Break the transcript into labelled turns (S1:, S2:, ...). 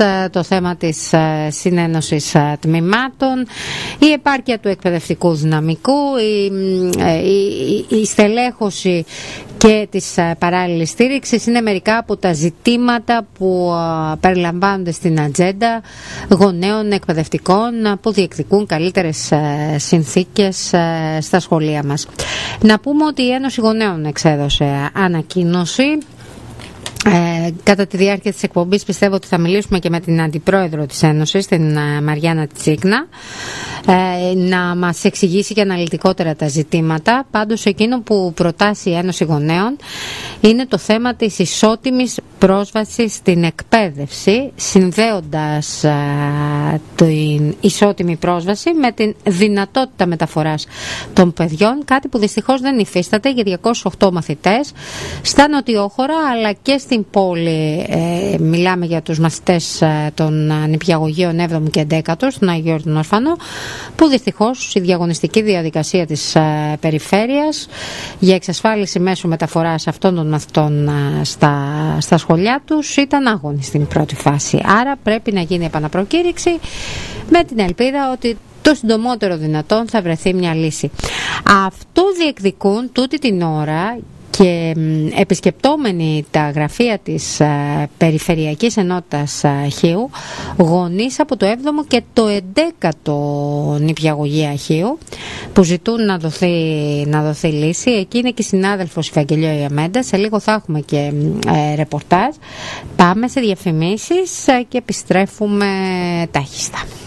S1: το θέμα της συνένωσης τμήματων, η επάρκεια του εκπαιδευτικού δυναμικού, η στελέχωση και της παράλληλης στήριξης είναι μερικά από τα ζητήματα που περιλαμβάνονται στην ατζέντα γονέων εκπαιδευτικών που διεκδικούν καλύτερες συνθήκες στα σχολεία μας. Να πούμε ότι η Ένωση Γονέων εξέδωσε ανακοίνωση. Κατά τη διάρκεια της εκπομπής πιστεύω ότι θα μιλήσουμε και με την Αντιπρόεδρο της Ένωσης, την Μαριάννα Τσίκνα, να μας εξηγήσει και αναλυτικότερα τα ζητήματα. Πάντως εκείνο που προτάσει η Ένωση Γονέων είναι το θέμα της ισότιμης πρόσβασης στην εκπαίδευση, συνδέοντας την ισότιμη πρόσβαση με την δυνατότητα μεταφοράς των παιδιών, κάτι που δυστυχώς δεν υφίσταται για 208 μαθητές στα νοτιόχωρα αλλά και στην πόλη. Μιλάμε για τους μαθητές των νηπιαγωγείων 7ου και 11ου στον Άγιο Γεώργιο τον Ορφανό, που δυστυχώς η διαγωνιστική διαδικασία της περιφέρειας για εξασφάλιση μέσω μεταφοράς αυτών των μαθητών στα σχολεία τους ήταν άγωνη στην πρώτη φάση. Άρα πρέπει να γίνει επαναπροκήρυξη με την ελπίδα ότι το συντομότερο δυνατόν θα βρεθεί μια λύση. Αυτό διεκδικούν τούτη την ώρα και επισκεπτόμενοι τα γραφεία της Περιφερειακής Ενότητας Χίου γονείς από το 7ο και το 11ο νηπιαγωγεία Χίου που ζητούν να δοθεί λύση. Εκεί είναι και η συνάδελφος Ευαγγελία Ιαμέντα. Σε λίγο θα έχουμε και ρεπορτάζ. Πάμε σε διαφημίσεις και επιστρέφουμε τάχιστα.